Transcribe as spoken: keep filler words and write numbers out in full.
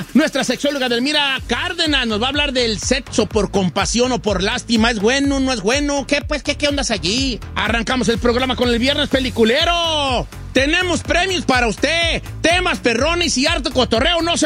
Nuestra sexóloga Delmira Cárdenas nos va a hablar del sexo por compasión o por lástima. ¿Es bueno, no es bueno? ¿Qué, pues, qué, qué ondas allí? Arrancamos el programa con el Viernes Peliculero. Tenemos premios para usted, temas perrones y harto cotorreo. No se